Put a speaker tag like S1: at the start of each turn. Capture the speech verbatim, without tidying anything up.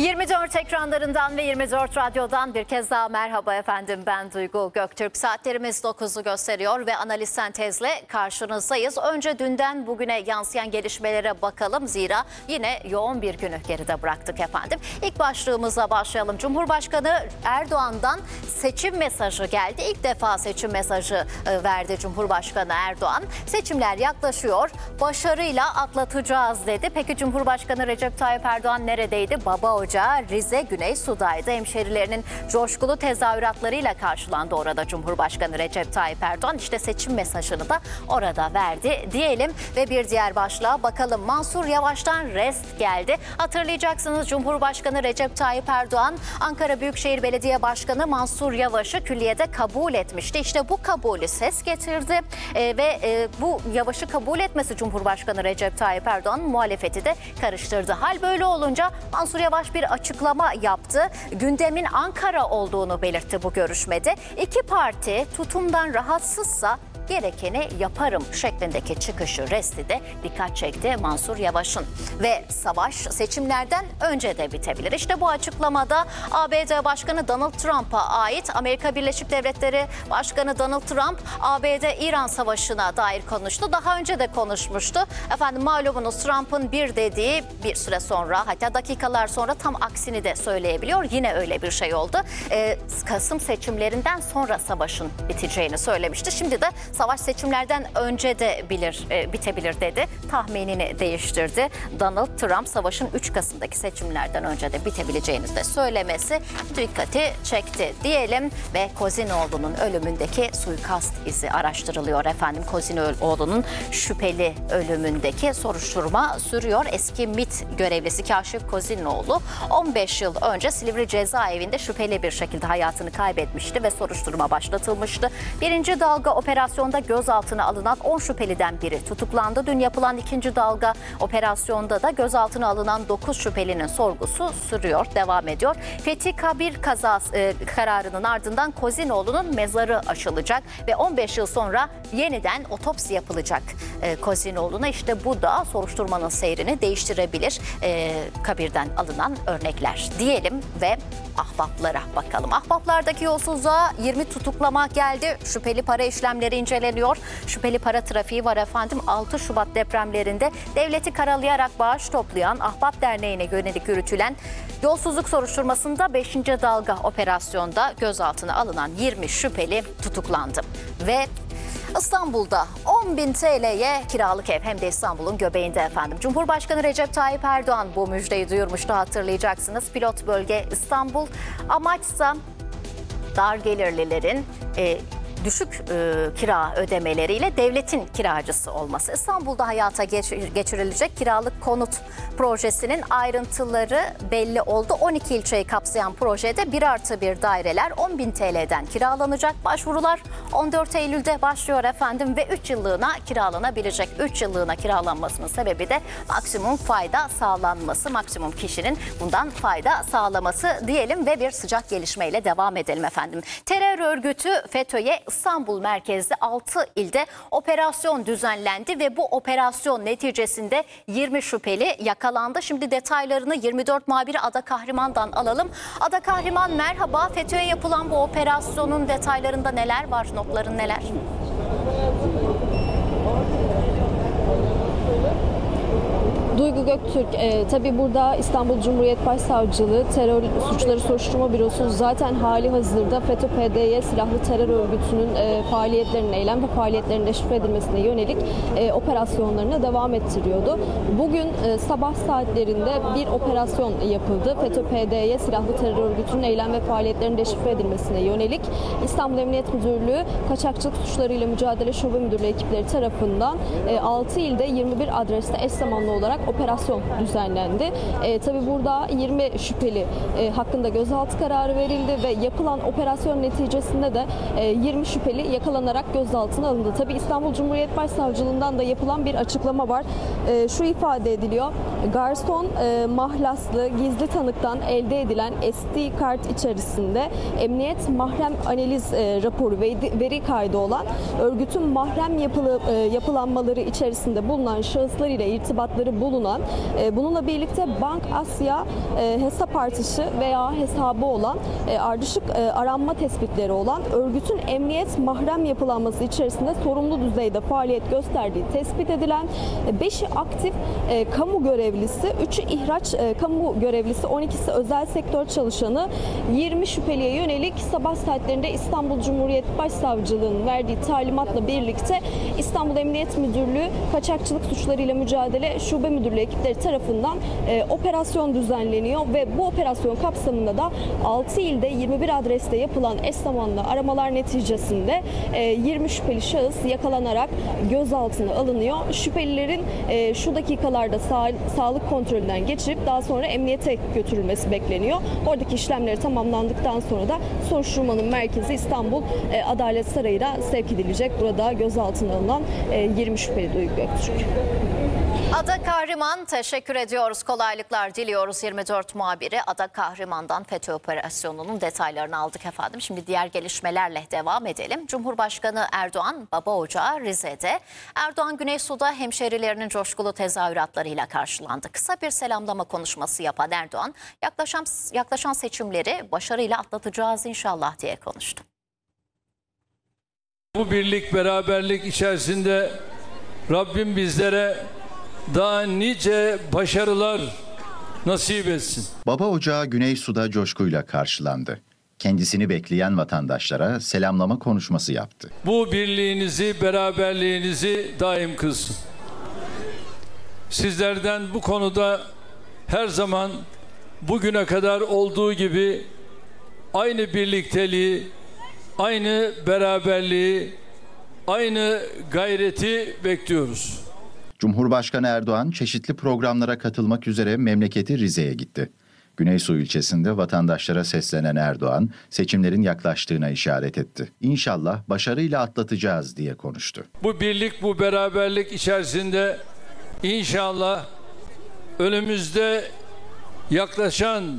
S1: yirmi dört ekranlarından ve yirmi dört radyodan bir kez daha merhaba efendim. Ben Duygu Göktürk. Saatlerimiz dokuzu gösteriyor ve analiz sentezle karşınızdayız. Önce dünden bugüne yansıyan gelişmelere bakalım. Zira yine yoğun bir günü geride bıraktık efendim. İlk başlığımıza başlayalım. Cumhurbaşkanı Erdoğan'dan seçim mesajı geldi. İlk defa seçim mesajı verdi Cumhurbaşkanı Erdoğan. Seçimler yaklaşıyor, başarıyla atlatacağız dedi. Peki Cumhurbaşkanı Recep Tayyip Erdoğan neredeydi? Baba Ocağı Rize Güneysu'daydı. Hemşerilerinin coşkulu tezahüratlarıyla karşılandı orada Cumhurbaşkanı Recep Tayyip Erdoğan. İşte seçim mesajını da orada verdi diyelim ve bir diğer başlığa bakalım. Mansur Yavaş'tan rest geldi. Hatırlayacaksınız Cumhurbaşkanı Recep Tayyip Erdoğan Ankara Büyükşehir Belediye Başkanı Mansur Yavaş'ı külliyede kabul etmişti. İşte bu kabulü ses getirdi e, ve e, bu Yavaş'ı kabul etmesi Cumhurbaşkanı Recep Tayyip Erdoğan'ın muhalefeti de karıştırdı. Hal böyle olunca Mansur Yavaş bir açıklama yaptı. Gündemin Ankara olduğunu belirtti bu görüşmede. İki parti tutumdan rahatsızsa gerekeni yaparım şeklindeki çıkışı, resti de dikkat çekti Mansur Yavaş'ın. Ve savaş seçimlerden önce de bitebilir. İşte bu açıklamada A B D Başkanı Donald Trump'a ait. Amerika Birleşik Devletleri Başkanı Donald Trump A B D-İran savaşına dair konuştu. Daha önce de konuşmuştu. Efendim malumunuz Trump'ın bir dediği bir süre sonra, hatta dakikalar sonra tam aksini de söyleyebiliyor. Yine öyle bir şey oldu. Ee, Kasım seçimlerinden sonra savaşın biteceğini söylemişti. Şimdi de savaş seçimlerden önce de bilir, e, bitebilir dedi. Tahminini değiştirdi. Donald Trump savaşın üç Kasım'daki seçimlerden önce de bitebileceğini de söylemesi dikkati çekti diyelim ve Kozinoğlu'nun ölümündeki suikast izi araştırılıyor efendim. Kozinoğlu'nun şüpheli ölümündeki soruşturma sürüyor. Eski MİT görevlisi Kaşif Kozinoğlu on beş yıl önce Silivri Cezaevi'nde şüpheli bir şekilde hayatını kaybetmişti ve soruşturma başlatılmıştı. Birinci dalga operasyonda gözaltına alınan on şüpheliden biri tutuklandı. Dün yapılan ikinci dalga operasyonda da gözaltına alınan dokuz şüphelinin sorgusu sürüyor, devam ediyor. Fethi Kabir kazası e, kararının ardından Kozinoğlu'nun mezarı açılacak ve on beş yıl sonra yeniden otopsi yapılacak e, Kozinoğlu'na. İşte bu da soruşturmanın seyrini değiştirebilir. E, Kabir'den alınan örnekler diyelim ve ahbaplara bakalım. Ahbaplardaki yolsuzluğa yirmi tutuklama geldi. Şüpheli para işlemleri inceleniyor. Şüpheli para trafiği var efendim. altı Şubat depremlerinde devleti karalayarak bağış toplayan Ahbap Derneği'ne yönelik yürütülen yolsuzluk soruşturmasında beşinci dalga operasyonda gözaltına alınan yirmi şüpheli tutuklandı. Ve İstanbul'da on bin T L'ye kiralık ev, hem de İstanbul'un göbeğinde efendim. Cumhurbaşkanı Recep Tayyip Erdoğan bu müjdeyi duyurmuştu, hatırlayacaksınız. Pilot bölge İstanbul. Amaçsa dar gelirlilerin e, düşük e, kira ödemeleriyle devletin kiracısı olması. İstanbul'da hayata geç, geçirilecek kiralık konut projesinin ayrıntıları belli oldu. on iki ilçeyi kapsayan projede bir artı bir daireler on bin T L'den kiralanacak. Başvurular on dört Eylül'de başlıyor efendim ve üç yıllığına kiralanabilecek. üç yıllığına kiralanmasının sebebi de maksimum fayda sağlanması, maksimum kişinin bundan fayda sağlaması diyelim ve bir sıcak gelişmeyle devam edelim efendim. Terör örgütü FETÖ'ye İstanbul merkezli altı ilde operasyon düzenlendi ve bu operasyon neticesinde yirmi şüpheli yakalandı. Şimdi detaylarını yirmi dört muhabiri Ada Kahraman'dan alalım. Ada Kahraman merhaba. FETÖ'ye yapılan bu operasyonun detaylarında neler var? Notların neler?
S2: Duygu Göktürk, e, tabii burada İstanbul Cumhuriyet Başsavcılığı Terör Suçları Soruşturma Bürosu zaten hali hazırda FETÖ P D Y silahlı terör örgütünün e, faaliyetlerinin, eylem ve faaliyetlerinin deşifre edilmesine yönelik e, operasyonlarına devam ettiriyordu. Bugün e, sabah saatlerinde bir operasyon yapıldı. FETÖ P D Y silahlı terör örgütünün eylem ve faaliyetlerinin deşifre edilmesine yönelik İstanbul Emniyet Müdürlüğü Kaçakçılık Suçlarıyla Mücadele Şube Müdürlüğü ekipleri tarafından e, altı ilde yirmi bir adreste eş zamanlı olarak operasyon düzenlendi. E, tabii burada yirmi şüpheli e, hakkında gözaltı kararı verildi ve yapılan operasyon neticesinde de e, yirmi şüpheli yakalanarak gözaltına alındı. Tabii İstanbul Cumhuriyet Başsavcılığından da yapılan bir açıklama var. E, şu ifade ediliyor. Garson e, mahlaslı gizli tanıktan elde edilen S D kart içerisinde emniyet mahrem analiz e, raporu ve veri kaydı olan örgütün mahrem yapılı, e, yapılanmaları içerisinde bulunan şahıslar ile irtibatları bulunan bulunan, e, bununla birlikte Bank Asya e, hesap artışı veya hesabı olan, e, ardışık e, aranma tespitleri olan örgütün emniyet mahrem yapılanması içerisinde sorumlu düzeyde faaliyet gösterdiği tespit edilen, e, beşi aktif e, kamu görevlisi, üçü ihraç e, kamu görevlisi, on ikisi özel sektör çalışanı, yirmi şüpheliye yönelik sabah saatlerinde İstanbul Cumhuriyet Başsavcılığı'nın verdiği talimatla birlikte İstanbul Emniyet Müdürlüğü Kaçakçılık Suçlarıyla Mücadele Şube Müdürlüğü ekipleri tarafından e, operasyon düzenleniyor ve bu operasyon kapsamında da altı ilde yirmi bir adreste yapılan eş zamanlı aramalar neticesinde e, yirmi şüpheli şahıs yakalanarak gözaltına alınıyor. Şüphelilerin e, şu dakikalarda sağ, sağlık kontrolünden geçirip daha sonra emniyete götürülmesi bekleniyor. Oradaki işlemleri tamamlandıktan sonra da soruşturmanın merkezi İstanbul e, Adalet Sarayı'na sevk edilecek. Burada gözaltına alınan e, yirmi şüpheli Duygu Göktürk.
S1: Ada Kahraman, teşekkür ediyoruz. Kolaylıklar diliyoruz. yirmi dört muhabiri Ada Kahraman'dan FETÖ operasyonunun detaylarını aldık efendim. Şimdi diğer gelişmelerle devam edelim. Cumhurbaşkanı Erdoğan Baba Ocağı Rize'de. Erdoğan Güneysu'da hemşerilerinin coşkulu tezahüratlarıyla karşılandı. Kısa bir selamlama konuşması yapan Erdoğan, yaklaşan, yaklaşan seçimleri başarıyla atlatacağız inşallah diye konuştu.
S3: Bu birlik, beraberlik içerisinde Rabbim bizlere daha nice başarılar nasip etsin.
S4: Baba Ocağı Güneysu'da coşkuyla karşılandı. Kendisini bekleyen vatandaşlara selamlama konuşması yaptı.
S3: Bu birliğinizi, beraberliğinizi daim kılsın. Sizlerden bu konuda her zaman bugüne kadar olduğu gibi aynı birlikteliği, aynı beraberliği, aynı gayreti bekliyoruz.
S4: Cumhurbaşkanı Erdoğan çeşitli programlara katılmak üzere memleketi Rize'ye gitti. Güneysu ilçesinde vatandaşlara seslenen Erdoğan, seçimlerin yaklaştığına işaret etti. İnşallah başarıyla atlatacağız diye konuştu.
S3: Bu birlik, bu beraberlik içerisinde inşallah önümüzde yaklaşan